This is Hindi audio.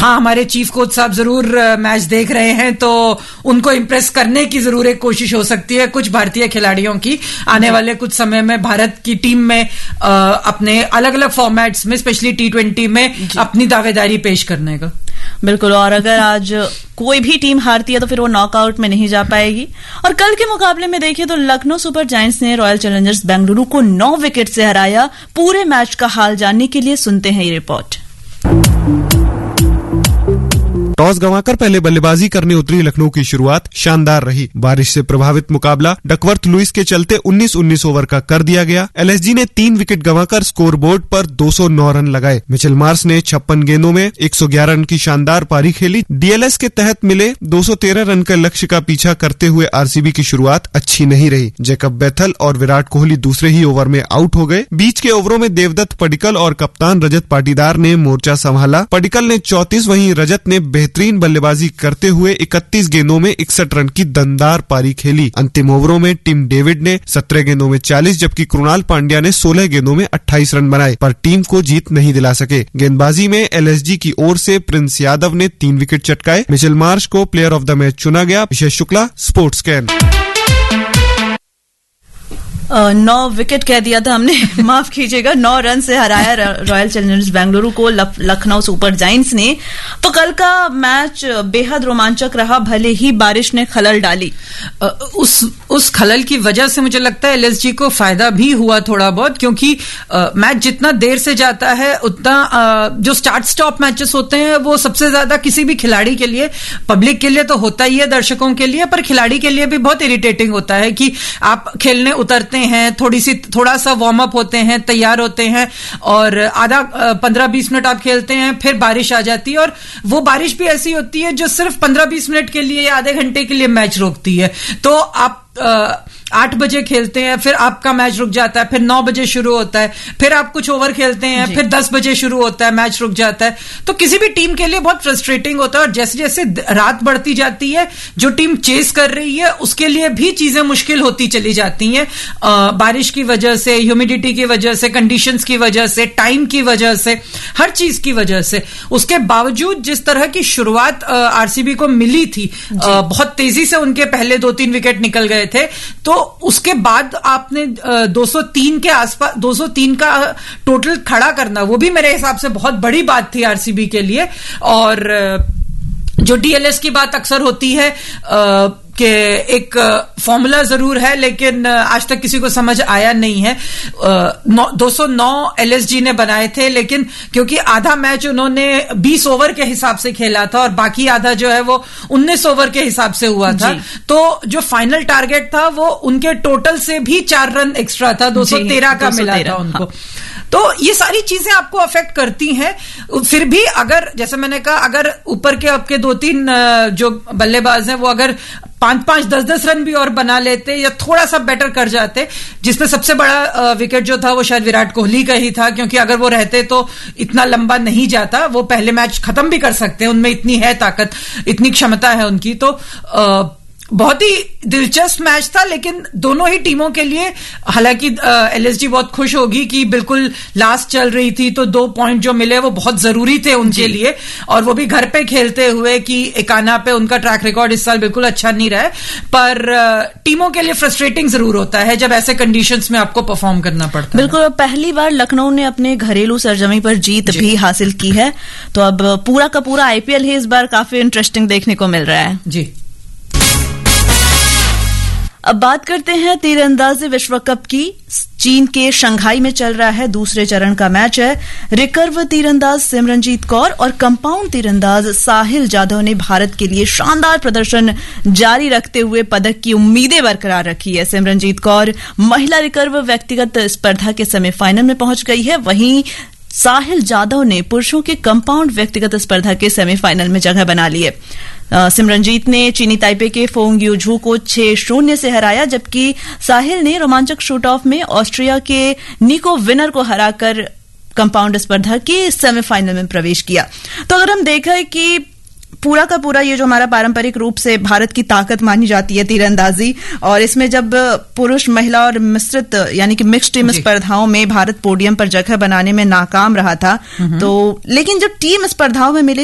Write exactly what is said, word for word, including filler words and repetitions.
हाँ, हमारे चीफ कोच साहब जरूर मैच देख रहे हैं, तो उनको इम्प्रेस करने की जरूर एक कोशिश हो सकती है कुछ भारतीय खिलाड़ियों की आने वाले कुछ समय में भारत की टीम में आ, अपने अलग अलग फॉर्मेट्स में स्पेशली टी ट्वेंटी में अपनी दावेदारी पेश करने का। बिल्कुल, और अगर आज कोई भी टीम हारती है तो फिर वो नॉकआउट में नहीं जा पाएगी। और कल के मुकाबले में देखिए तो लखनऊ सुपर जायंट्स ने रॉयल चैलेंजर्स बेंगलुरु को नौ विकेट से हराया। पूरे मैच का हाल जानने के लिए सुनते हैं ये रिपोर्ट। टॉस गंवाकर पहले बल्लेबाजी करने उतरी लखनऊ की शुरुआत शानदार रही। बारिश से प्रभावित मुकाबला डकवर्थ लुइस के चलते उन्नीस उन्नीस ओवर का कर दिया गया। एलएसजी ने तीन विकेट गंवाकर स्कोरबोर्ड पर दो सौ नौ रन लगाए। मिचेल मार्श ने छप्पन गेंदों में एक सौ ग्यारह रन की शानदार पारी खेली। डीएलएस के तहत मिले दो सौ तेरह रन के लक्ष्य का पीछा करते हुए आरसीबी की शुरुआत अच्छी नहीं रही। जैकब बेथल और विराट कोहली दूसरे ही ओवर में आउट हो गए। बीच के ओवरों में देवदत्त पडिक्कल और कप्तान रजत पाटीदार ने मोर्चा संभाला। पडिक्कल ने चौंतीस, वहीं रजत ने बेहतरीन बल्लेबाजी करते हुए इकतीस गेंदों में इकसठ रन की दमदार पारी खेली। अंतिम ओवरों में टिम डेविड ने सत्रह गेंदों में चालीस, जबकि कृणाल पांड्या ने सोलह गेंदों में अट्ठाईस रन बनाए, पर टीम को जीत नहीं दिला सके। गेंदबाजी में एलएसजी की ओर से प्रिंस यादव ने तीन विकेट चटकाए। मिचेल मार्श को प्लेयर ऑफ द मैच चुना गया। विशेष Shukla, sports can. Now wicket कह दिया था हमने, माफ कीजिएगा। नौ रन से हराया रॉयल चैलेंजर्स बेंगलुरु को लखनऊ सुपर जायंट्स ने। तो कल का मैच बेहद रोमांचक रहा, भले ही बारिश ने खलल डाली। उस उस खलल की वजह से मुझे लगता है एलएसजी को फायदा भी हुआ थोड़ा बहुत, क्योंकि आ, मैच जितना देर से जाता है उतना आ, जो स्टार्ट स्टॉप मैचेस होते हैं वो सबसे ज्यादा किसी भी खिलाड़ी के लिए, पब्लिक के लिए तो होता ही है, दर्शकों के लिए, पर खिलाड़ी के लिए भी बहुत इरिटेटिंग होता है कि आप खेलने उतरते हैं, थोड़ी सी थोड़ा सा वार्म अप होते हैं, तैयार होते हैं, और आधा पंद्रह बीस मिनट आप खेलते हैं, फिर बारिश आ जाती है। और वो बारिश भी ऐसी होती है जो सिर्फ पंद्रह बीस मिनट के लिए या आधे घंटे के लिए मैच रोकती है। तो आप आठ बजे खेलते हैं, फिर आपका मैच रुक जाता है, फिर नौ बजे शुरू होता है, फिर आप कुछ ओवर खेलते हैं, फिर दस बजे शुरू होता है, मैच रुक जाता है। तो किसी भी टीम के लिए बहुत फ्रस्ट्रेटिंग होता है। और जैसे जैसे रात बढ़ती जाती है, जो टीम चेस कर रही है उसके लिए भी चीजें मुश्किल होती चली जाती हैं, बारिश की वजह से, ह्यूमिडिटी की वजह से, कंडीशंस की वजह से, टाइम की वजह से, हर चीज की वजह से। उसके बावजूद जिस तरह की शुरुआत आरसीबी को मिली थी, बहुत तेजी से उनके पहले दो तीन विकेट निकल गए थे, तो उसके बाद आपने दो सौ तीन के आसपास, दो सौ तीन का टोटल खड़ा करना, वो भी मेरे हिसाब से बहुत बड़ी बात थी आरसीबी के लिए। और जो डीएलएस की बात अक्सर होती है कि एक फॉर्मूला जरूर है, लेकिन आज तक किसी को समझ आया नहीं है। दो सौ नौ एलएसजी ने बनाए थे, लेकिन क्योंकि आधा मैच उन्होंने बीस ओवर के हिसाब से खेला था और बाकी आधा जो है वो उन्नीस ओवर के हिसाब से हुआ था, तो जो फाइनल टारगेट था वो उनके टोटल से भी चार रन एक्स्ट्रा था, दो सौ तेरह का मिला था उनको। तो ये सारी चीजें आपको अफेक्ट करती हैं। फिर भी अगर, जैसे मैंने कहा, अगर ऊपर के आपके दो तीन जो बल्लेबाज हैं वो अगर पांच पांच दस दस रन भी और बना लेते या थोड़ा सा बेटर कर जाते, जिसमें सबसे बड़ा विकेट जो था वो शायद विराट कोहली का ही था, क्योंकि अगर वो रहते तो इतना लंबा नहीं जाता, वो पहले मैच खत्म भी कर सकते हैं, उनमें इतनी है ताकत, इतनी क्षमता है उनकी। तो आ, बहुत ही दिलचस्प मैच था, लेकिन दोनों ही टीमों के लिए, हालांकि एलएसजी बहुत खुश होगी कि बिल्कुल लास्ट चल रही थी तो दो पॉइंट जो मिले वो बहुत जरूरी थे उनके लिए, और वो भी घर पे खेलते हुए, कि एकाना पे उनका ट्रैक रिकॉर्ड इस साल बिल्कुल अच्छा नहीं रहा है। पर टीमों के लिए फ्रस्ट्रेटिंग जरूर होता है जब ऐसे कंडीशंस में आपको परफॉर्म करना पड़ता है। बिल्कुल, पहली बार लखनऊ ने अपने घरेलू सरजमी पर जीत भी हासिल की है, तो अब पूरा का पूरा आईपीएल ही इस बार काफी इंटरेस्टिंग देखने को मिल रहा है। जी, अब बात करते हैं तीरंदाजी विश्व कप की। चीन के शंघाई में चल रहा है दूसरे चरण का मैच है। रिकर्व तीरंदाज सिमरनजीत कौर और कंपाउंड तीरंदाज साहिल जाधव ने भारत के लिए शानदार प्रदर्शन जारी रखते हुए पदक की उम्मीदें बरकरार रखी है। सिमरनजीत कौर महिला रिकर्व व्यक्तिगत स्पर्धा के सेमीफाइनल में पहुंच गई है, वहीं साहिल जाधव ने पुरुषों के कंपाउंड व्यक्तिगत स्पर्धा के सेमीफाइनल में जगह बना ली है। सिमरनजीत ने चीनी ताइपे के फोंग यूझू को छह शून्य से हराया, जबकि साहिल ने रोमांचक शूट ऑफ में ऑस्ट्रिया के निको विनर को हराकर कंपाउंड स्पर्धा के सेमीफाइनल में प्रवेश किया। तो अगर हम देखें कि पूरा का पूरा ये जो हमारा पारंपरिक रूप से भारत की ताकत मानी जाती है तीरंदाजी, और इसमें जब पुरुष, महिला और मिश्रित यानी कि मिक्स्ड टीम स्पर्धाओं में भारत पोडियम पर जगह बनाने में नाकाम रहा था, तो लेकिन जो टीम स्पर्धाओं में मिले